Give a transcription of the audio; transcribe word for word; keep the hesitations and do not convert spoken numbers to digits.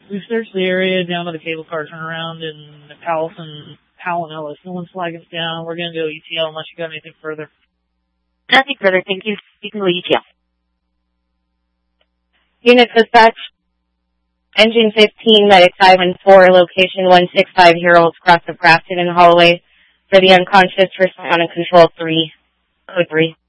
We've searched the area down to the cable car turnaround in Powell and Powell and Ellis. No one's flagging us down. We're going to go E T L unless you got anything further. Nothing further. Thank you. You can go E T L. Unit dispatch. Engine fifteen, medic five and four, location one six five Heralds, cross of Grafton and Holloway. For the unconscious, respond on control three, code three.